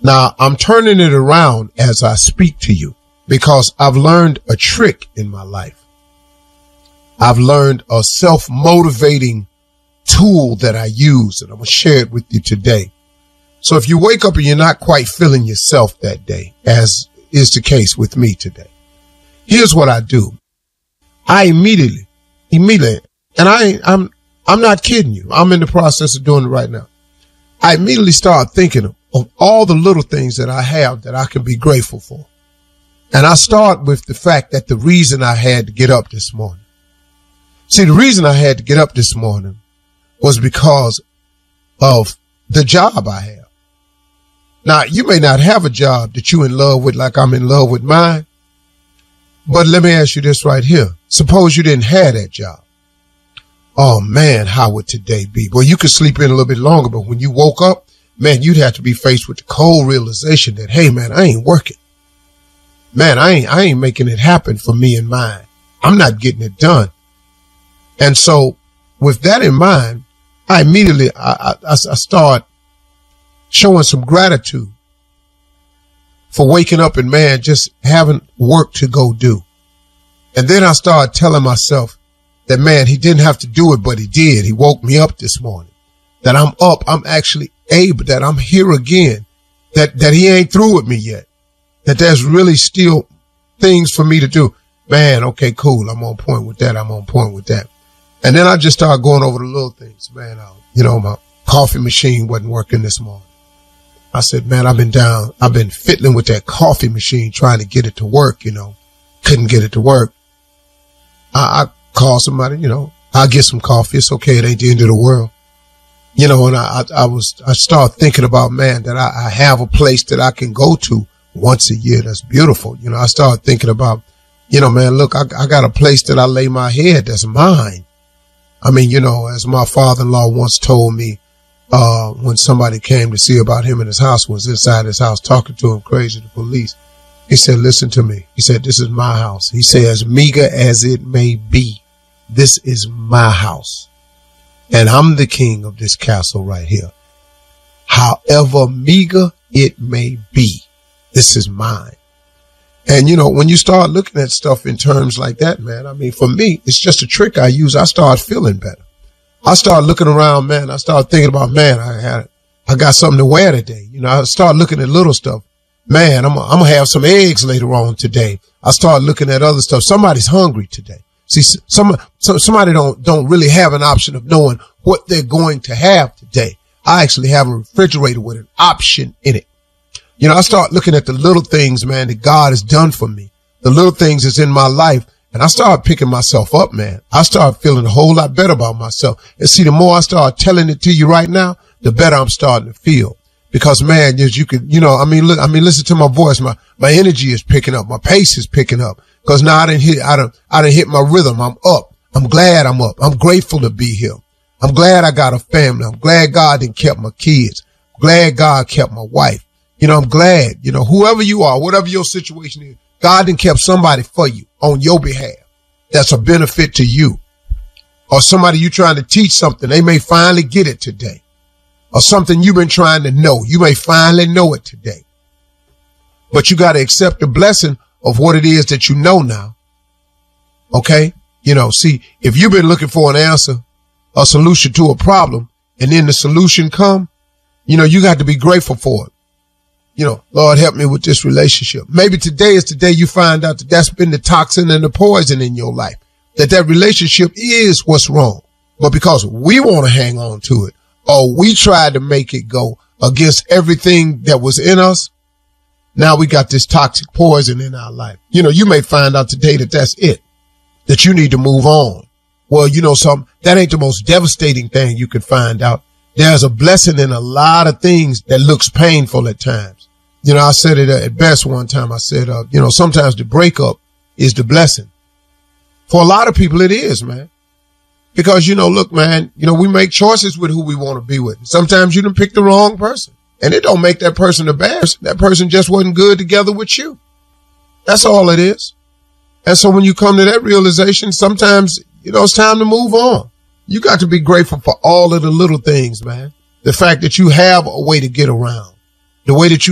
Now, I'm turning it around as I speak to you because I've learned a trick in my life. I've learned a self-motivating tool that I use, and I'm going to share it with you today. So if you wake up and you're not quite feeling yourself that day, as is the case with me today, here's what I do. I immediately, and I'm not kidding you. I'm in the process of doing it right now. I immediately start thinking of all the little things that I have that I can be grateful for. And I start with the fact that the reason I had to get up this morning. See, the reason I had to get up this morning was because of the job I have. Now, you may not have a job that you're in love with like I'm in love with mine, but let me ask you this right here. Suppose you didn't have that job. Oh, man, how would today be? Well, you could sleep in a little bit longer, but when you woke up, man, you'd have to be faced with the cold realization that, hey, man, I ain't working. Man, I ain't making it happen for me and mine. I'm not getting it done. And so with that in mind, I immediately, I start showing some gratitude for waking up and, man, just having work to go do. And then I started telling myself that, man, he didn't have to do it, but he did. He woke me up this morning, that I'm up. I'm actually able, that I'm here again, that he ain't through with me yet, that there's really still things for me to do. Man, okay, cool. I'm on point with that. I'm on point with that. And then I just started going over the little things, man. My coffee machine wasn't working this morning. I said, man, I've been fiddling with that coffee machine, trying to get it to work, couldn't get it to work. I call somebody, I'll get some coffee. It's okay. It ain't the end of the world. And I started thinking about, man, that I have a place that I can go to once a year. That's beautiful. I started thinking about, man, look, I got a place that I lay my head that's mine. I mean, as my father-in-law once told me, when somebody came to see about him in his house, was inside his house talking to him crazy, the police. He said, listen to me. He said, this is my house. He said, as meager as it may be, this is my house. And I'm the king of this castle right here. However meager it may be, this is mine. And, when you start looking at stuff in terms like that, man, I mean, for me, it's just a trick I use. I start feeling better. I start looking around, man. I start thinking about, man, I got something to wear today. I start looking at little stuff. Man, I'm going to have some eggs later on today. I start looking at other stuff. Somebody's hungry today. See, somebody don't really have an option of knowing what they're going to have today. I actually have a refrigerator with an option in it. I start looking at the little things, man, that God has done for me, the little things that's in my life. And I start picking myself up, man. I start feeling a whole lot better about myself. And see, the more I start telling it to you right now, the better I'm starting to feel. Because, man, as you could, listen to my voice. My energy is picking up. My pace is picking up. Because now I done hit my rhythm. I'm up. I'm glad I'm up. I'm grateful to be here. I'm glad I got a family. I'm glad God didn't kept my kids. I'm glad God kept my wife. I'm glad, whoever you are, whatever your situation is, God done kept somebody for you on your behalf. That's a benefit to you. Or somebody you trying to teach something. They may finally get it today. Or something you've been trying to know. You may finally know it today. But you got to accept the blessing of what it is that you know now. Okay? See, if you've been looking for an answer, a solution to a problem, and then the solution come, you got to be grateful for it. Lord, help me with this relationship. Maybe today is the day you find out that that's been the toxin and the poison in your life, that relationship is what's wrong. But because we want to hang on to it, or we tried to make it go against everything that was in us, now we got this toxic poison in our life. You may find out today that that's it, that you need to move on. Well, something, that ain't the most devastating thing you could find out. There's a blessing in a lot of things that looks painful at times. I said it at best one time. I said, sometimes the breakup is the blessing. For a lot of people, it is, man. Because, look, man, we make choices with who we want to be with. Sometimes you done pick the wrong person, and it don't make that person a bad person. That person just wasn't good together with you. That's all it is. And so when you come to that realization, sometimes, it's time to move on. You got to be grateful for all of the little things, man. The fact that you have a way to get around, the way that you